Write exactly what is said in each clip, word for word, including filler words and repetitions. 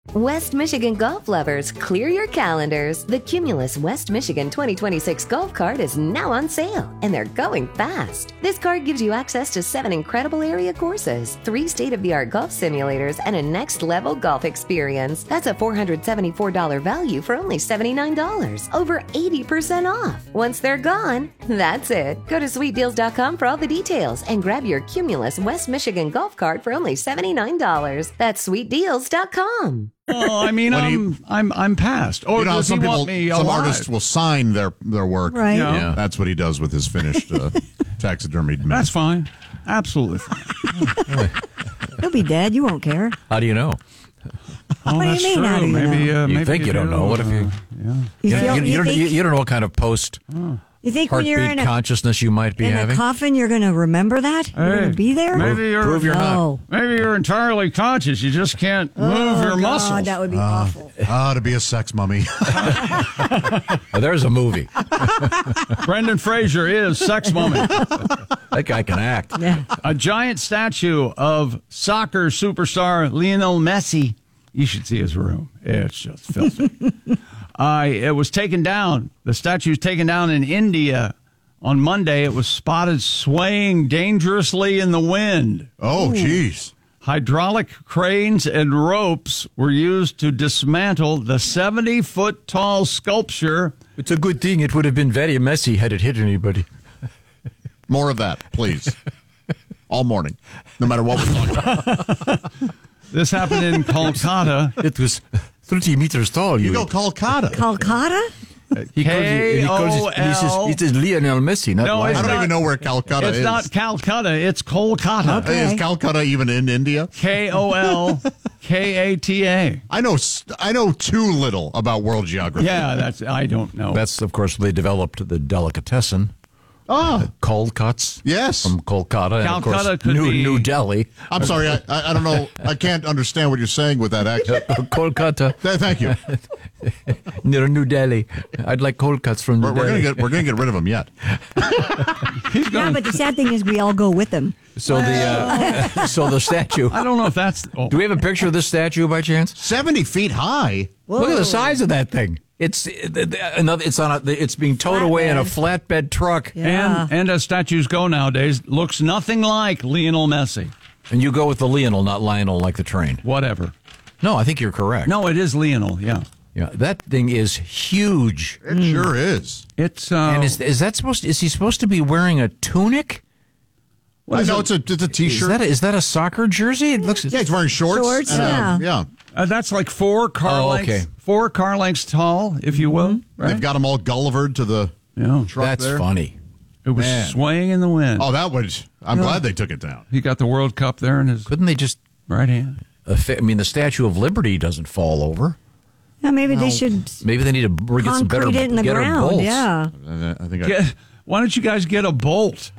West Michigan golf lovers, clear your calendars. The Cumulus West Michigan twenty twenty-six golf cart is now on sale, and they're going fast. This card gives you access to seven incredible area courses, three state-of-the-art golf simulators, and a next-level golf experience. That's a four hundred seventy-four dollars value for only seventy-nine dollars, over eighty percent off. Once they're gone, that's it. Go to sweet deals dot com for all the details and grab your Cumulus West Michigan golf cart for only seventy-nine dollars. That's sweet deals dot com. Oh, I mean, I'm, you, I'm I'm past. Or you know, does some he people, want me some alive? artists will sign their their work. Right. Yeah. Yeah. That's what he does with his finished uh, taxidermied men. That's fine. Absolutely fine. He'll be dead. You won't care. How do you know? Oh, What do you that's mean, true. how do you maybe, know? uh, You maybe think you don't know. What if you- uh, yeah. You, You, feel, you, you, you, don't, think, you, you don't know what kind of post you think when you're heartbeat in a, consciousness you might be in a having. coffin, you're going to remember that? You're going Hey, to be there? Maybe you're, Prove you're not. Oh. maybe you're entirely conscious. You just can't move Oh, your God, muscles. that would be awful. Ah, to be a sex mummy. Oh, there's a movie. Brendan Fraser is Sex Mummy. That guy can act. Yeah. A giant statue of soccer superstar Lionel Messi. You should see his room. It's just filthy. uh, it was taken down. The statue was taken down in India on Monday. It was spotted swaying dangerously in the wind. Oh, jeez. Hydraulic cranes and ropes were used to dismantle the seventy-foot-tall sculpture. It's a good thing it would have been very messy had it hit anybody. More of that, please. All morning, no matter what we're talking about. This happened in Kolkata. It was thirty meters tall. You go Calcutta. Calcutta? He calls it, he calls it, he says, K O L. he says Lionel Messi, not No, I it's don't not- even know where Calcutta It's is. not Calcutta, it's Kolkata. Okay. Is Calcutta even in India? K O L K A T A. I know. I know too little about world geography. Yeah, that's, I don't know. That's, of course, they developed the delicatessen. Ah, Cold cuts. yes. From Kolkata. And of course, Calcutta could New, be- New Delhi. I'm sorry. I, I I don't know. I can't understand what you're saying with that accent. Kolkata. Th- Thank you. Near New Delhi. I'd like cold cuts from New We're, we're Delhi. gonna get we're gonna get rid of him yet. Yeah, but the sad thing is we all go with them. So the uh, so the statue. I don't know if that's. Oh, Do we have a picture of this statue by chance? Seventy feet high. Look at the size of that thing. It's another. It's on. A, it's being towed away in a flatbed truck, Yeah. and, and as statues go nowadays, looks nothing like Lionel Messi. and you go with the Lionel, not Lionel, like the train. Whatever. No, I think you're correct. No, it is Lionel, yeah. Yeah, that thing is huge. It sure is. It's. Uh, And is is that supposed? Is he supposed to be wearing a tunic? I know it's a it's a Is t-shirt. that a, is that a soccer jersey? It looks. Yeah, he's wearing shorts. Shorts, and, um, yeah. uh, that's like four car Oh, lengths. okay. Four car lengths tall, if you will. Right? They've got them all Gullivered to the Yeah. truck That's there. funny. It was Man. swaying in the wind. Oh, that was. I'm glad they took it down. He got the World Cup there in his Couldn't they just? right hand. Uh, I mean, the Statue of Liberty doesn't fall over. Yeah, maybe they should Maybe they need to br- get some better, concrete it in the better ground. bolts. Yeah. Uh, I think I, Get, why don't you guys get a bolt?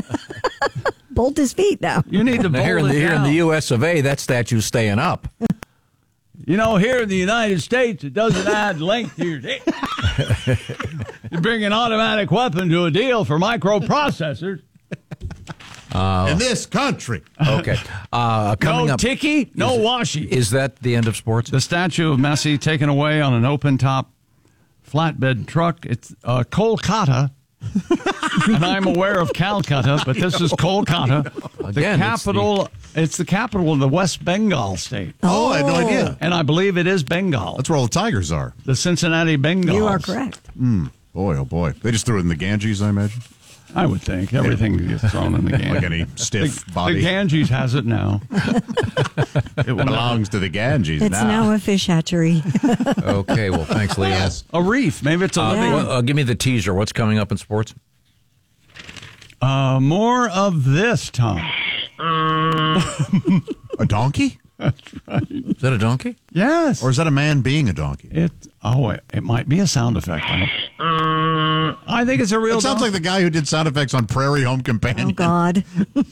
Bolt his feet now. You need to Now, bolt here in it the here in down. the U S of A, that statue's staying up. You know, here in the United States, it doesn't add length to your dick. You bring an automatic weapon to a deal for microprocessors. in this country. Okay. Uh, coming No up, ticky, no washy. is that the end of sports? The statue of Messi taken away on an open-top flatbed truck. It's uh, Kolkata. And I'm aware of Calcutta, but this is Kolkata, the Again, it's capital. It's the capital of the West Bengal state, Oh, I had no idea. and I believe it is Bengal. That's where all the tigers are. The Cincinnati Bengals. You are correct. Boy, oh boy. They just threw it in the Ganges, I imagine. I would think everything gets thrown in the Ganges. Like any stiff the, body. the Ganges has it now. It will belongs to the Ganges It's now. now a fish hatchery. Okay. Well, thanks, Leo. Yes. a reef. Maybe it's a Uh, living. well, uh, give me the teaser. What's coming up in sports? Uh, more of this, Tom. A donkey? Is that a donkey? Yes. Or is that a man being a donkey? It. Oh, it, it might be a sound effect. I, don't- I think it's a real. It sounds dog. like the guy who did sound effects on Prairie Home Companion. Oh, God.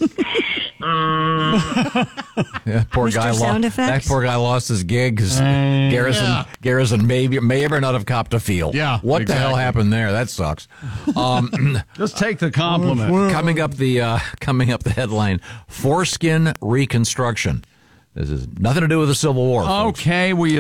Yeah, poor Mister guy. Sound Lo- effects? that poor guy lost his gig because Garrison, yeah. Garrison may, be, may ever not have copped a field. Yeah, What the hell exactly. happened there? That sucks. Um, Just take the compliment. coming up the uh, coming up the headline: foreskin reconstruction. This has nothing to do with the Civil War. folks. Okay, we